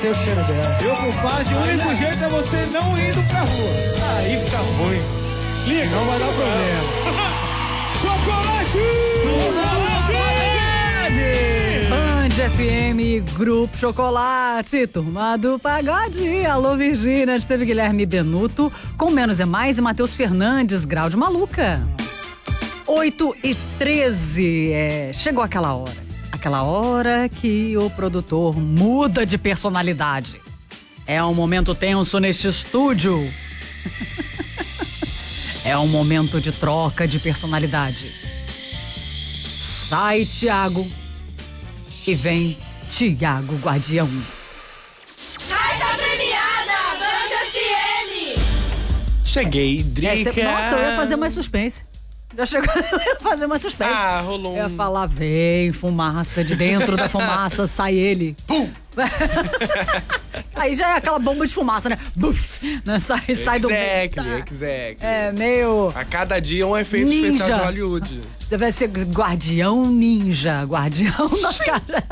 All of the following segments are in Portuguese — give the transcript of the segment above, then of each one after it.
Seu cheiro dela. Eu, por parte, o único jeito é você não indo pra rua. Aí fica ruim. Liga, não vai dar problema. Chocolate! Band FM, Grupo Chocolate, Turma do Pagode. Alô, Virgínia, teve Guilherme Benuto, com Menos é Mais e Matheus Fernandes, Grau de Maluca. 8h13, chegou aquela hora. Aquela hora que o produtor muda de personalidade. É um momento tenso neste estúdio. É um momento de troca de personalidade. Sai Thiago e vem Thiago Guardião. Caixa premiada, Band FM. Cheguei, Drica. Nossa, eu ia fazer mais suspense. Já chegou, eu ia fazer mais suspense. Ah, rolou Eu ia falar, vem fumaça, de dentro da fumaça sai ele. Pum! Aí já é aquela bomba de fumaça, né? Buf! Né? Sai do... Exactly. É meio... A cada dia um efeito ninja. especial de Hollywood. Deve ser guardião ninja, guardião da cara.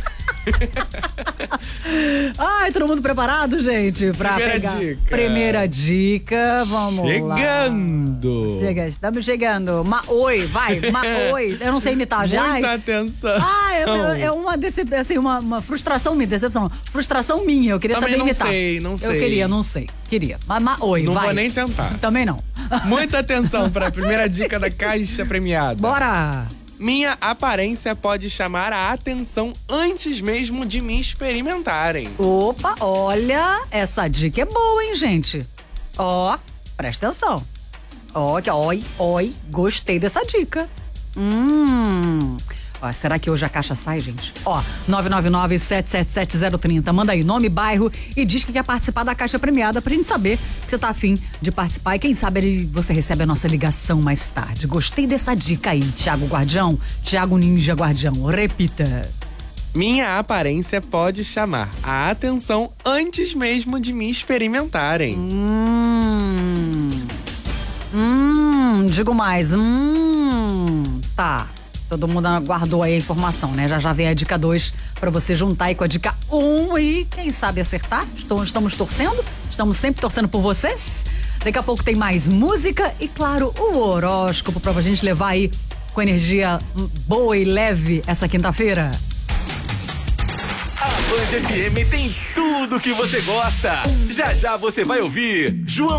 Ai, todo mundo preparado, gente? Pra Primeira pegar. dica. Primeira dica, vamos lá. Estamos chegando. Oi, vai, oi. Eu não sei imitar já. Muita atenção. É uma decepção, assim, uma frustração minha, decepção. Frustração minha, eu queria Também saber não imitar. não sei. Eu queria, não sei. Queria. Mas oi, não vai. vou nem tentar. Também não. Muita atenção para a primeira dica da caixa premiada. Bora! Minha aparência pode chamar a atenção antes mesmo de me experimentarem. Opa, olha, essa dica é boa, hein, gente? Ó, presta atenção. Ó, gostei dessa dica. Ó, será que hoje a caixa sai, gente? Ó, 999-777-030. Manda aí nome, bairro e diz que quer participar da caixa premiada pra gente saber que você tá afim de participar. E quem sabe você recebe a nossa ligação mais tarde. Gostei dessa dica aí, Thiago Guardião. Thiago Ninja Guardião. Repita. Minha aparência pode chamar a atenção antes mesmo de me experimentarem. Digo mais. Tá. Todo mundo aguardou aí a informação, né? Já vem a dica 2 pra você juntar aí com a dica 1 e quem sabe acertar. Estamos torcendo, estamos sempre torcendo por vocês. Daqui a pouco tem mais música e, claro, o horóscopo pra gente levar aí com energia boa e leve essa quinta-feira. A Band FM tem tudo que você gosta. Já já você vai ouvir João